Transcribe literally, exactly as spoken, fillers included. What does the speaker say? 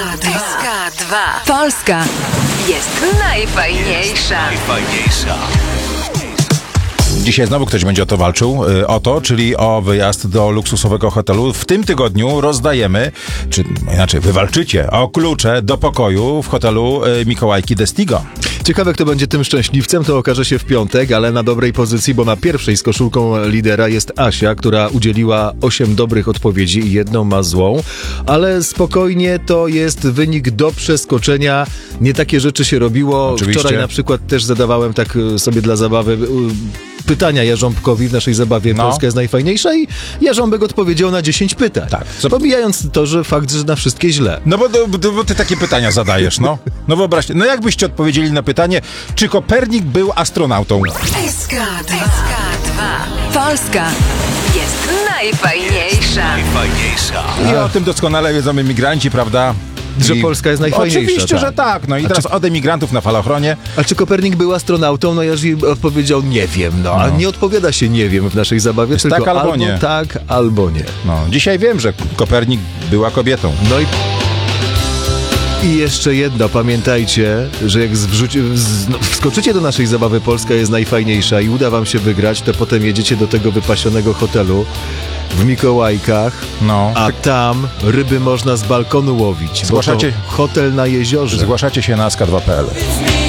dwa. dwa. Polska jest najfajniejsza. Najfajniejsza. Dzisiaj znowu ktoś będzie o to walczył, y, o to, czyli o wyjazd do luksusowego hotelu. W tym tygodniu rozdajemy, czy inaczej wywalczycie o klucze do pokoju w hotelu y, Mikołajki Destigo. Ciekawe, kto będzie tym szczęśliwcem, to okaże się w piątek, ale na dobrej pozycji, bo na pierwszej z koszulką lidera jest Asia, która udzieliła osiem dobrych odpowiedzi i jedną ma złą, ale spokojnie, to jest wynik do przeskoczenia. Nie takie rzeczy się robiło. Oczywiście. Wczoraj na przykład też zadawałem tak sobie dla zabawy pytania Jarząbkowi w naszej zabawie No. Polska jest najfajniejsza i Jarząbek odpowiedział na dziesięć pytań. Tak. Pomijając to, że fakt, że na wszystkie źle. No bo, bo, bo ty takie pytania zadajesz, no. No wyobraźcie, no jakbyście odpowiedzieli na pytanie, czy Kopernik był astronautą? S K dwa. Polska jest najfajniejsza. Najfajniejsza. I o tym doskonale wiedzą emigranci, prawda? Że I... Polska jest najfajniejsza. Oczywiście, tak. że tak. No i A teraz czy- od emigrantów na falochronie. A czy Kopernik był astronautą? No Jerzy odpowiedział nie wiem, no. A No. nie odpowiada się nie wiem w naszej zabawie, Jest tylko tak albo albo nie. tak, albo nie. No, dzisiaj wiem, że Kopernik była kobietą. No i... I jeszcze jedno, pamiętajcie, że jak zwrzuci, z, no, wskoczycie do naszej zabawy Polska jest najfajniejsza i uda wam się wygrać, to potem jedziecie do tego wypasionego hotelu w Mikołajkach, No. a tam ryby można z balkonu łowić. Zgłaszacie- Bo to hotel na jeziorze. Zgłaszacie się na S K dwa kropka P L.